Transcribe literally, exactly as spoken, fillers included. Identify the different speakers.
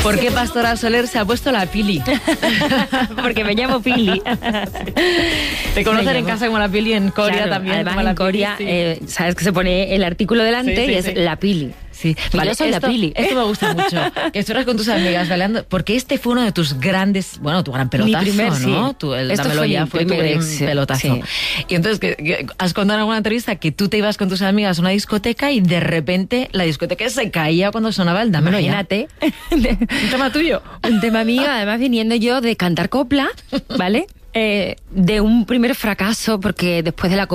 Speaker 1: ¿Por qué Pastora Soler se ha puesto la Pili?
Speaker 2: Porque me llamo Pili.
Speaker 1: Te conocen en casa como la Pili, en Coria
Speaker 2: claro,
Speaker 1: también.
Speaker 2: Además,
Speaker 1: como la
Speaker 2: en Coria,
Speaker 1: Pili, sí.
Speaker 2: eh, sabes que se pone el artículo delante
Speaker 1: Sí, sí,
Speaker 2: y es
Speaker 1: sí.
Speaker 2: la Pili.
Speaker 1: Sí,
Speaker 2: Vale, yo soy
Speaker 1: esto,
Speaker 2: la Pili.
Speaker 1: Esto me gusta mucho. Que estuvieras con tus amigas bailando, porque este fue uno de tus grandes, bueno, tu gran pelotazo,
Speaker 2: Mi primer,
Speaker 1: ¿no?
Speaker 2: sí.
Speaker 1: Tu, el,
Speaker 2: Esto
Speaker 1: dámelo
Speaker 2: fue
Speaker 1: ya,
Speaker 2: mi
Speaker 1: fue tu
Speaker 2: primer
Speaker 1: gran
Speaker 2: éxito,
Speaker 1: pelotazo.
Speaker 2: sí.
Speaker 1: Y entonces, que, que has contado en alguna entrevista que tú te ibas con tus amigas a una discoteca y de repente la discoteca se caía cuando sonaba el dámelo
Speaker 2: Imagínate.
Speaker 1: ya. Un tema tuyo.
Speaker 2: Un tema mío, además viniendo yo de cantar copla, ¿vale? Eh, de un primer fracaso, porque después de la